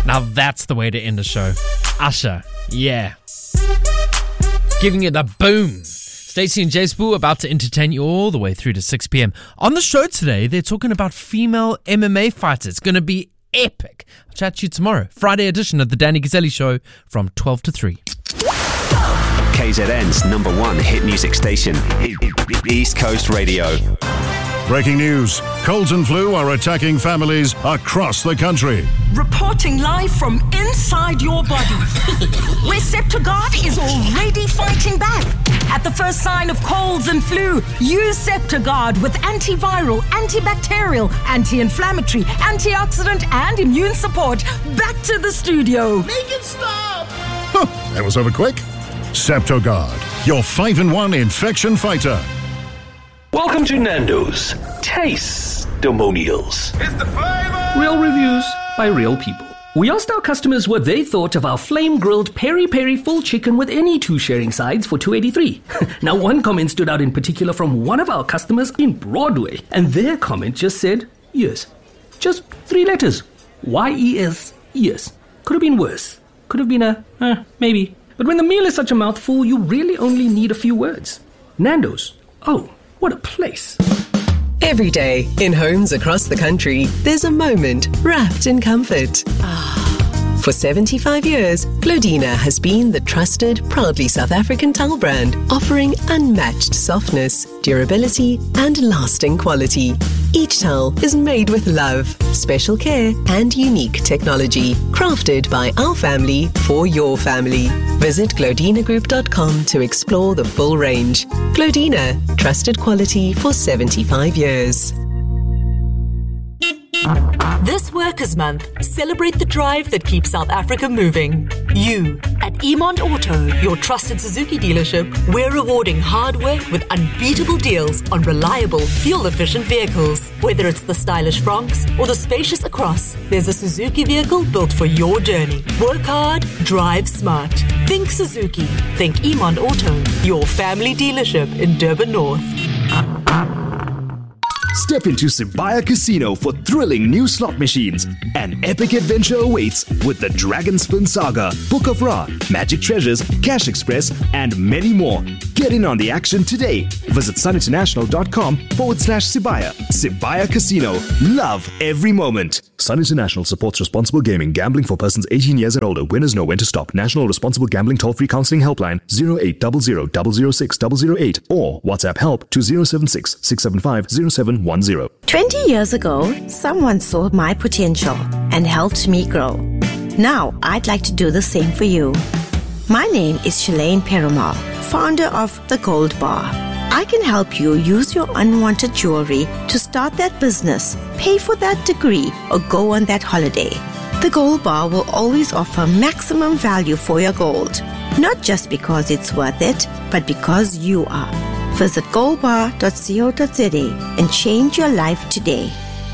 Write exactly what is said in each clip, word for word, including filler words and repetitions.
Now that's the way to end the show. Usher, yeah. Giving you the boom. Stacey and Jay Spoo about to entertain you all the way through to six p.m. On the show today, they're talking about female M M A fighters. It's going to be epic. I'll chat to you tomorrow. Friday edition of the Danny Gazzelli Show from twelve to three. K Z N's number one hit music station, East Coast Radio. Breaking news. Colds and flu are attacking families across the country. Reporting live from inside your body, where Septogard is already fighting back. At the first sign of colds and flu, use Septogard with antiviral, antibacterial, anti-inflammatory, antioxidant, and immune support. Back to the studio. Make it stop! Huh, that was over quick. Septogard, your five in one infection fighter. Welcome to Nando's Taste-Demonials. It's the flavor! Real reviews by real people. We asked our customers what they thought of our flame-grilled peri-peri full chicken with any two sharing sides for two dollars and eighty-three cents. Now, one comment stood out in particular from one of our customers in Broadway, and their comment just said, yes. Just three letters. Y E S, yes. Could have been worse. Could have been a, uh, maybe. But when the meal is such a mouthful, you really only need a few words. Nando's. Oh. What a place. Every day, in homes across the country, there's a moment wrapped in comfort. For seventy-five years, Glodina has been the trusted, proudly South African towel brand, offering unmatched softness, durability, and lasting quality. Each towel is made with love, special care, and unique technology, crafted by our family for your family. Visit glodina group dot com to explore the full range. Glodina, trusted quality for seventy-five years. This Workers' Month, celebrate the drive that keeps South Africa moving. You, at Emond Auto, your trusted Suzuki dealership, we're rewarding hard work with unbeatable deals on reliable, fuel-efficient vehicles. Whether it's the stylish Bronx or the spacious Across, there's a Suzuki vehicle built for your journey. Work hard, drive smart. Think Suzuki. Think Emond Auto, your family dealership in Durban North. Step into Sibaya Casino for thrilling new slot machines. An epic adventure awaits with the Dragon Spin Saga, Book of Ra, Magic Treasures, Cash Express, and many more. Get in on the action today. Visit suninternational.com forward slash Sibaya. Sibaya Casino. Love every moment. Sun International supports responsible gaming. Gambling for persons eighteen years and older. Winners know when to stop. National Responsible Gambling Toll-Free Counseling Helpline zero eight zero zero zero zero six zero zero eight or WhatsApp help to zero seven six six seven five zero seven one zero. twenty years ago, someone saw my potential and helped me grow. Now, I'd like to do the same for you. My name is Shalane Perumal, founder of The Gold Bar. I can help you use your unwanted jewelry to start that business, pay for that degree, or go on that holiday. The Gold Bar will always offer maximum value for your gold, not just because it's worth it, but because you are. Visit gold bar dot co dot za and change your life today.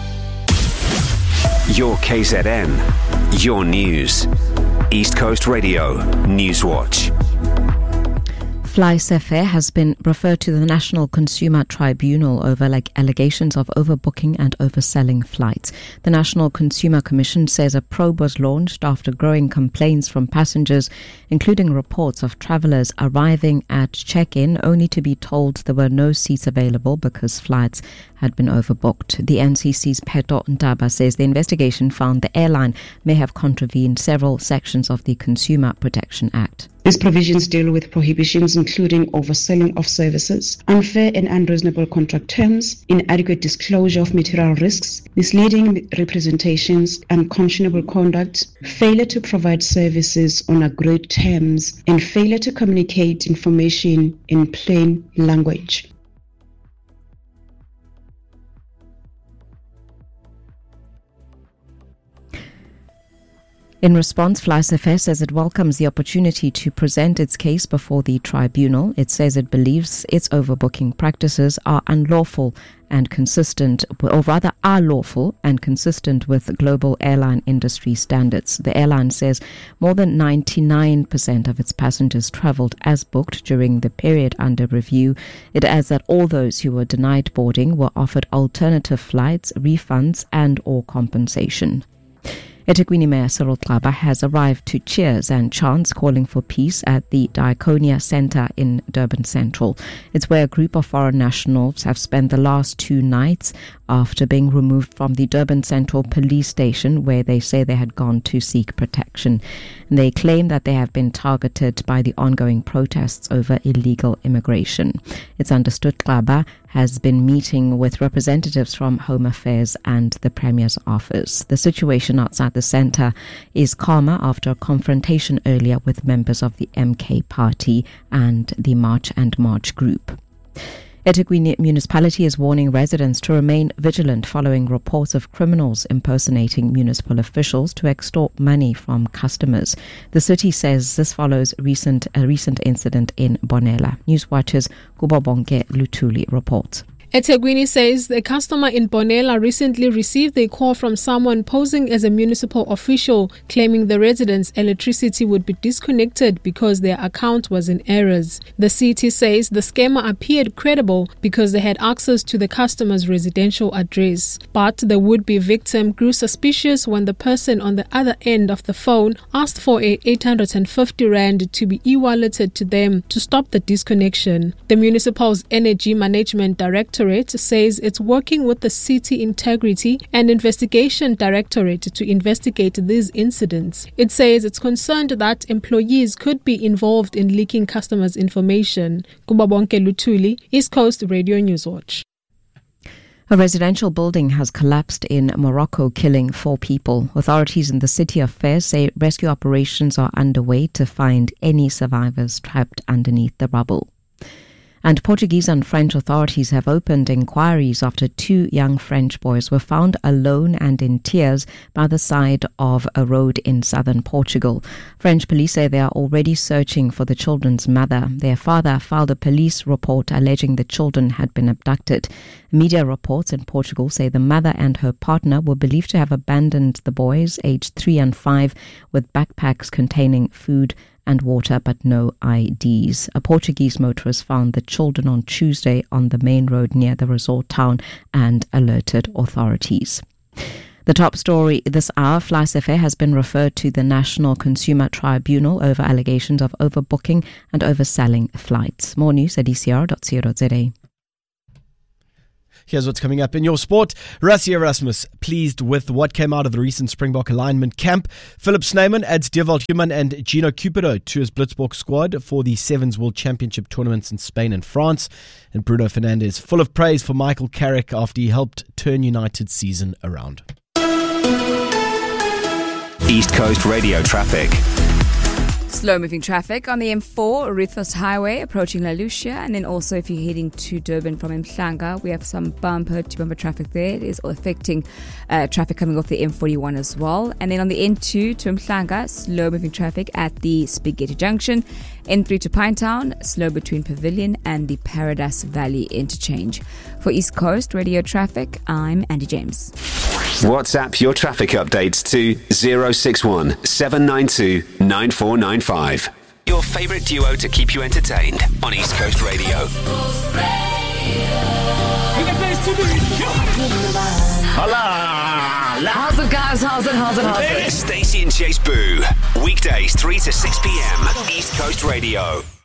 Your K Z N, your news. East Coast Radio, Newswatch. FlySafair has been referred to the National Consumer Tribunal over like allegations of overbooking and overselling flights. The National Consumer Commission says a probe was launched after growing complaints from passengers, including reports of travellers arriving at check-in only to be told there were no seats available because flights had been overbooked. The N C C's Peto Ndaba says the investigation found the airline may have contravened several sections of the Consumer Protection Act. These provisions deal with prohibitions including overselling of services, unfair and unreasonable contract terms, inadequate disclosure of material risks, misleading representations, unconscionable conduct, failure to provide services on agreed terms, and failure to communicate information in plain language. In response, FlySafair says it welcomes the opportunity to present its case before the tribunal. It says it believes its overbooking practices are unlawful and consistent, or rather are lawful and consistent with global airline industry standards. The airline says more than ninety-nine percent of its passengers travelled as booked during the period under review. It adds that all those who were denied boarding were offered alternative flights, refunds and or compensation. eThekwini Mayor Cyril Xaba has arrived to cheers and chants calling for peace at the Diaconia Centre in Durban Central. It's where a group of foreign nationals have spent the last two nights after being removed from the Durban Central police station, where they say they had gone to seek protection. And they claim that they have been targeted by the ongoing protests over illegal immigration. It's understood Xaba has been meeting with representatives from Home Affairs and the Premier's office. The situation outside the centre is calmer after a confrontation earlier with members of the M K party and the March and March group. eThekwini municipality is warning residents to remain vigilant following reports of criminals impersonating municipal officials to extort money from customers. The city says this follows recent a recent incident in Bonella. Newswatch's Kubabonke Lutuli reports. eThekwini says the customer in Bonella recently received a call from someone posing as a municipal official, claiming the residents' electricity would be disconnected because their account was in errors. The city says the scammer appeared credible because they had access to the customer's residential address. But the would-be victim grew suspicious when the person on the other end of the phone asked for a eight hundred fifty rand to be e-walleted to them to stop the disconnection. The municipal's energy management director says it's working with the City Integrity and Investigation Directorate to investigate these incidents. It says it's concerned that employees could be involved in leaking customers' information. Kubabonke Lutuli, East Coast Radio Newswatch. A residential building has collapsed in Morocco, killing four people. Authorities in the city of Fez say rescue operations are underway to find any survivors trapped underneath the rubble. And Portuguese and French authorities have opened inquiries after two young French boys were found alone and in tears by the side of a road in southern Portugal. French police say they are already searching for the children's mother. Their father filed a police report alleging the children had been abducted. Media reports in Portugal say the mother and her partner were believed to have abandoned the boys, aged three and five, with backpacks containing food and water but no I Ds. A Portuguese motorist found the children on Tuesday on the main road near the resort town and alerted authorities. The top story this hour, FlySafair has been referred to the National Consumer Tribunal over allegations of overbooking and overselling flights. More news at e c r dot co dot z a. Here's what's coming up in your sport. Rassie Erasmus pleased with what came out of the recent Springbok alignment camp. Philip Snyman adds Dewald Human and Gino Cupido to his Blitzboks squad for the Sevens World Championship tournaments in Spain and France. And Bruno Fernandes full of praise for Michael Carrick after he helped turn United's season around. East Coast Radio traffic. Slow-moving traffic on the M four, Ruthvest Highway, approaching La Lucia, and then also if you're heading to Durban from Mhlanga, we have some bumper-to-bumper traffic there. It is affecting uh, traffic coming off the M forty-one as well. And then on the N two to Mhlanga, slow-moving traffic at the Spaghetti Junction. N three to Pinetown, slow between Pavilion and the Paradise Valley interchange. For East Coast Radio traffic, I'm Andy James. WhatsApp your traffic updates to zero six one seven nine two nine four nine five. Your favourite duo to keep you entertained on East Coast Radio. Hola! How's it, guys? How's it? How's it? How's it? Stacey and Chase Boo. Weekdays three to six p.m. East Coast Radio.